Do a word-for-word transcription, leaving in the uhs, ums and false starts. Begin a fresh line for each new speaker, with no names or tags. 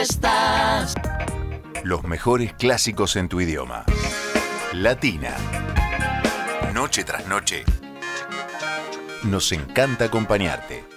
Estás.
Los mejores clásicos en tu idioma. Latina. Noche tras noche. Nos encanta acompañarte.